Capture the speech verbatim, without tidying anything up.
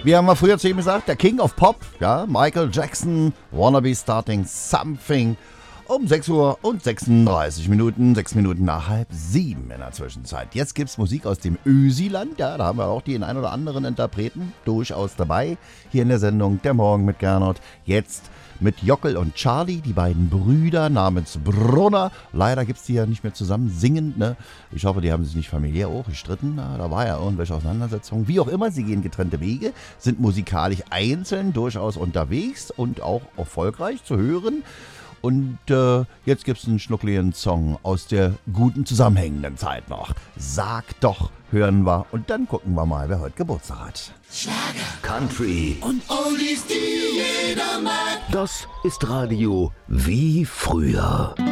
Wie haben wir früher zu ihm gesagt? Der King of Pop, ja, Michael Jackson, Wanna Be Starting Something. Um sechs Uhr und sechsunddreißig Minuten, sechs Minuten nach halb sieben in der Zwischenzeit. Jetzt gibt's Musik aus dem Ösiland, ja, da haben wir auch den ein oder anderen Interpreten durchaus dabei. Hier in der Sendung Der Morgen mit Gernot. Jetzt mit Jockel und Charlie, die beiden Brüder namens Brunner. Leider gibt's die ja nicht mehr zusammen singend, ne? Ich hoffe, die haben sich nicht familiär auch gestritten. Na, da war ja irgendwelche Auseinandersetzungen. Wie auch immer, sie gehen getrennte Wege, sind musikalisch einzeln durchaus unterwegs und auch erfolgreich zu hören. Und äh, jetzt gibt's einen schnuckligen Song aus der guten zusammenhängenden Zeit noch. Sag doch, hören wir und dann gucken wir mal, wer heute Geburtstag hat. Schlager, Country und Oldies, die jeder mag. Das ist Radio wie früher.